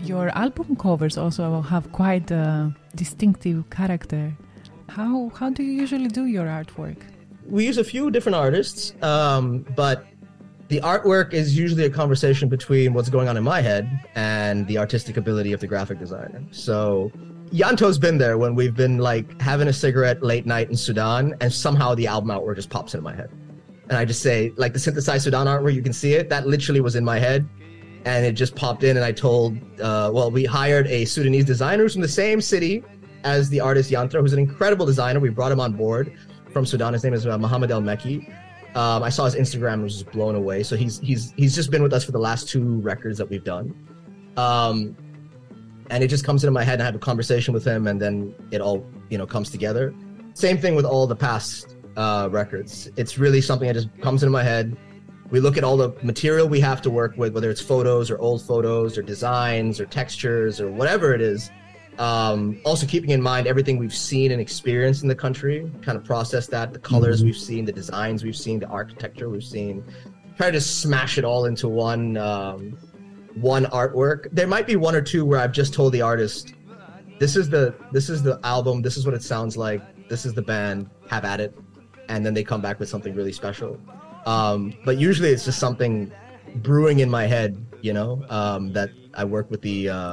Your album covers also have quite a distinctive character. How do you usually do your artwork? We use a few different artists, but the artwork is usually a conversation between what's going on in my head and the artistic ability of the graphic designer. So Yanto's been there when we've been like having a cigarette late night in Sudan, and somehow the album artwork just pops into my head. And I just say, like the synthesized Sudan artwork, you can see it, that literally was in my head. And it just popped in, and I told, we hired a Sudanese designer who's from the same city as the artist Yantra, who's an incredible designer. We brought him on board from Sudan. His name is Mohammed El Mekki. I saw his Instagram and was just blown away. So he's just been with us for the last 2 records that we've done. And it just comes into my head, and I have a conversation with him, and then it all, comes together. Same thing with all the past records. It's really something that just comes into my head. We look at all the material we have to work with, whether it's photos or old photos or designs or textures or whatever it is. Also keeping in mind everything we've seen and experienced in the country, kind of process that, the colors we've seen, the designs we've seen, the architecture we've seen. Try to smash it all into one artwork. There might be 1 or 2 where I've just told the artist, this is the album, this is what it sounds like, this is the band, have at it. And then they come back with something really special. But usually it's just something brewing in my head, that I work with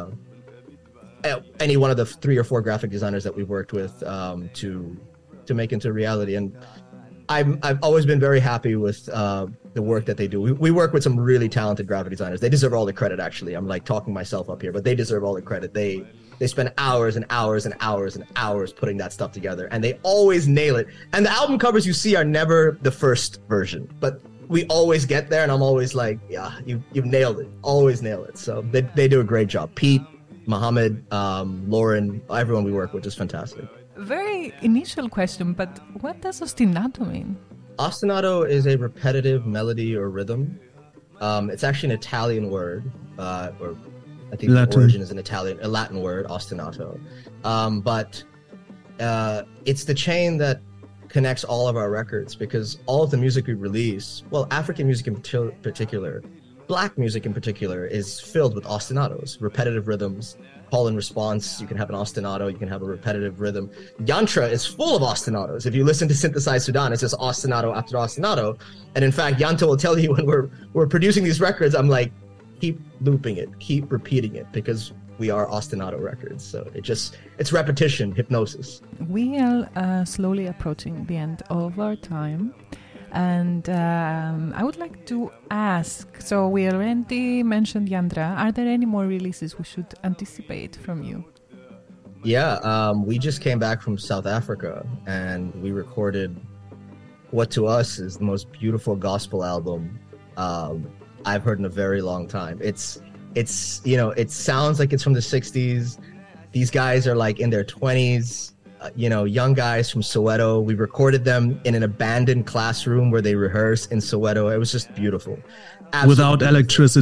any one of the 3 or 4 graphic designers that we've worked with to make into reality. And I've always been very happy with the work that they do. We work with some really talented graphic designers. They deserve all the credit, actually. I'm like talking myself up here, but they deserve all the credit. They spend hours and hours and hours and hours putting that stuff together, and they always nail it. And the album covers you see are never the first version, but we always get there, and I'm always like, yeah, you've nailed it. Always nail it. So they do a great job. Pete, Mohammed, Lauren, everyone we work with is fantastic. Very initial question, but what does ostinato mean? Ostinato is a repetitive melody or rhythm. It's actually an Italian word, or I think Latin. The origin is a Latin word, ostinato. But it's the chain that connects all of our records, because all of the music we release, well, African music in particular, Black music in particular, is filled with ostinatos, repetitive rhythms, call and response. You can have an ostinato, you can have a repetitive rhythm. Yantra is full of ostinatos. If you listen to Synthesized Sudan, it's just ostinato after ostinato. And in fact, Yantra will tell you when we're producing these records, I'm like, keep looping it, keep repeating it, because we are ostinato records. So it's repetition, hypnosis. We are slowly approaching the end of our time. And I would like to ask, so we already mentioned Yantra. Are there any more releases we should anticipate from you? Yeah, we just came back from South Africa, and we recorded what to us is the most beautiful gospel album I've heard in a very long time. It sounds like it's from the 60s. These guys are like in their 20s. Young guys from Soweto. We recorded them in an abandoned classroom where they rehearse in Soweto. It was just beautiful. Absolutely Without beautiful. electricity.